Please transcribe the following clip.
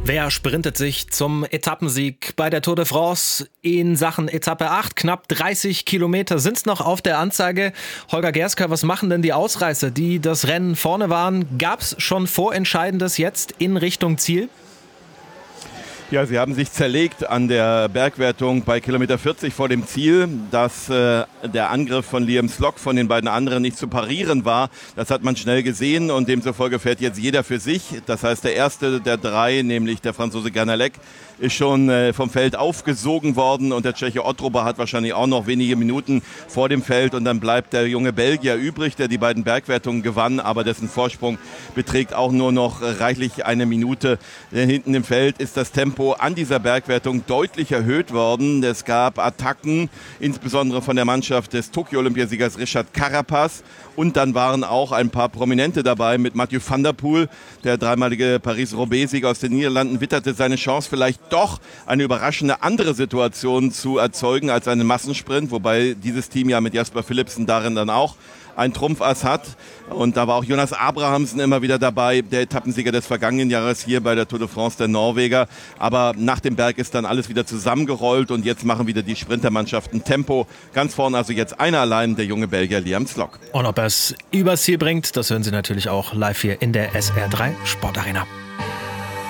Wer sprintet sich zum Etappensieg bei der Tour de France in Sachen Etappe 8? Knapp 30 Kilometer sind es noch auf der Anzeige. Holger Gerska, was machen denn die Ausreißer, die das Rennen vorne waren? Gab es schon Vorentscheidendes jetzt in Richtung Ziel? Ja, sie haben sich zerlegt an der Bergwertung bei Kilometer 40 vor dem Ziel, dass der Angriff von Liam Slock von den beiden anderen nicht zu parieren war. Das hat man schnell gesehen und demzufolge fährt jetzt jeder für sich. Das heißt, der erste der drei, nämlich der Franzose Ganalec, ist schon vom Feld aufgesogen worden und der Tscheche Ottroba hat wahrscheinlich auch noch wenige Minuten vor dem Feld und dann bleibt der junge Belgier übrig, der die beiden Bergwertungen gewann, aber dessen Vorsprung beträgt auch nur noch reichlich eine Minute. Denn hinten im Feld ist das Tempo an dieser Bergwertung deutlich erhöht worden. Es gab Attacken, insbesondere von der Mannschaft des Tokio-Olympiasiegers Richard Carapaz. Und dann waren auch ein paar Prominente dabei mit Mathieu van der Poel. Der dreimalige Paris-Roubaix-Sieger aus den Niederlanden witterte seine Chance, vielleicht doch eine überraschende andere Situation zu erzeugen als einen Massensprint. Wobei dieses Team ja mit Jasper Philipsen darin dann auch ein Trumpfass hat. Und da war auch Jonas Abrahamsen immer wieder dabei, der Etappensieger des vergangenen Jahres hier bei der Tour de France, der Norweger. Aber nach dem Berg ist dann alles wieder zusammengerollt und jetzt machen wieder die Sprintermannschaften Tempo. Ganz vorne also jetzt einer allein, der junge Belgier Liam Slock. Und ob er es übers Ziel bringt, das hören Sie natürlich auch live hier in der SR3 Sportarena.